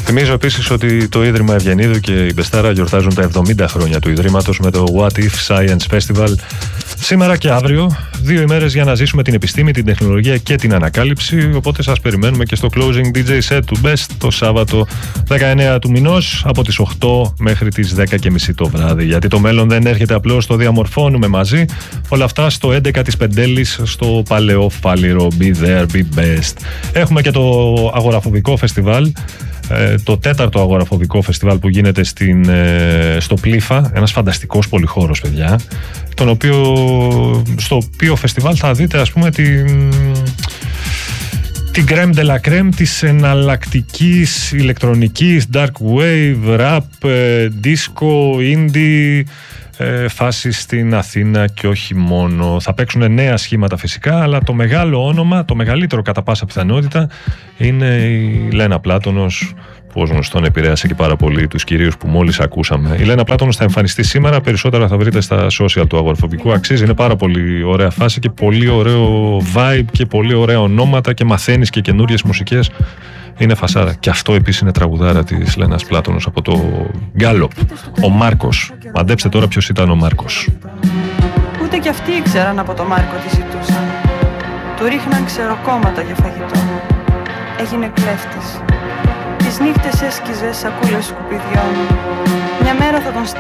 Θυμίζω επίσης ότι το Ίδρυμα Ευγενίδου και η Μπεστάρα γιορτάζουν τα 70 χρόνια του Ιδρύματος με το What If Science Festival σήμερα και αύριο. 2 ημέρες για να ζήσουμε την επιστήμη, την τεχνολογία και την ανακάλυψη. Οπότε σας περιμένουμε και στο closing DJ set του Best το Σάββατο 19 του μηνός από τις 8 μέχρι τις 10:30 το βράδυ. Γιατί το μέλλον δεν έρχεται απλώς, το διαμορφώνουμε μαζί. Όλα αυτά στο 11 της Πεντέλης στο Παλαιό Φάληρο. Be there, be best. Έχουμε και το αγοραφοβικό φεστιβάλ. Το 4ο αγοραφοβικό φεστιβάλ που γίνεται στο Πλήφα, ένας φανταστικός πολυχώρος, παιδιά, στο οποίο φεστιβάλ θα δείτε, ας πούμε, την crème de la crème της εναλλακτικής ηλεκτρονικής, dark wave, rap, disco, indie φάση στην Αθήνα και όχι μόνο. Θα παίξουν νέα σχήματα φυσικά, αλλά το μεγάλο όνομα, το μεγαλύτερο κατά πάσα πιθανότητα, είναι η Λένα Πλάτωνος, που ως γνωστόν επηρέασε και πάρα πολύ τους κυρίους που μόλις ακούσαμε. Η Λένα Πλάτωνος θα εμφανιστεί σήμερα, περισσότερα θα βρείτε στα social του αγοραφοβικού. Αξίζει, είναι πάρα πολύ ωραία φάση και πολύ ωραίο vibe και πολύ ωραία ονόματα και μαθαίνεις και καινούριες μουσικές. Είναι φασάρα. Και αυτό επίσης είναι τραγουδάρα της Λένας Πλάτωνος από το Γκάλοπ. Ο Μάρκος. Μαντέψτε τώρα ποιος ήταν ο Μάρκος. Ούτε κι αυτοί ήξεραν από το Μάρκο τι ζητούσαν. Του ρίχναν ξεροκόμματα για φαγητό. Έγινε κλέφτης. Τις νύχτες έσκιζε σακούλες σκουπιδιών. Μια μέρα θα τον